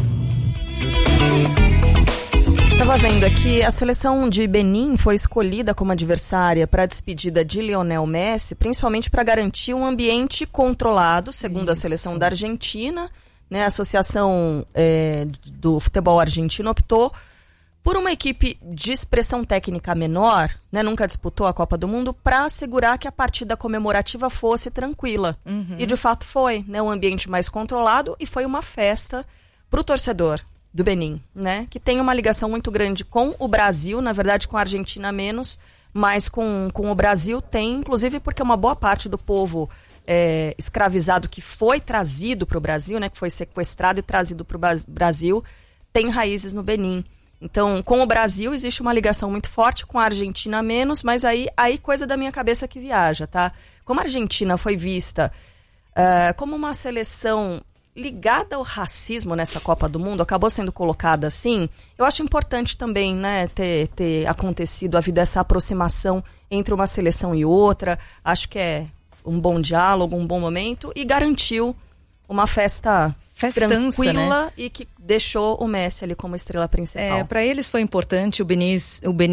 Estava vendo aqui, a seleção de Benin foi escolhida como adversária para a despedida de Lionel Messi, principalmente para garantir um ambiente controlado, segundo Isso. a seleção da Argentina, né? A Associação é, do Futebol Argentino optou por uma equipe de expressão técnica menor, né, nunca disputou a Copa do Mundo, para assegurar que a partida comemorativa fosse tranquila. Uhum. E de fato foi, né, um ambiente mais controlado, e foi uma festa para o torcedor do Benin, né, que tem uma ligação muito grande com o Brasil, na verdade com a Argentina menos, mas com, com o Brasil tem, inclusive porque uma boa parte do povo é, escravizado que foi trazido para o Brasil, né, que foi sequestrado e trazido para o Brasil, tem raízes no Benin. Então, com o Brasil existe uma ligação muito forte, com a Argentina menos, mas aí, aí coisa da minha cabeça que viaja, tá? Como a Argentina foi vista uh, como uma seleção ligada ao racismo nessa Copa do Mundo, acabou sendo colocada assim, eu acho importante também, né, ter, ter acontecido, havido essa aproximação entre uma seleção e outra, acho que é um bom diálogo, um bom momento, e garantiu uma festa Festança, tranquila, né? E que deixou o Messi ali como estrela principal. É, para eles foi importante, o Benin, o Benin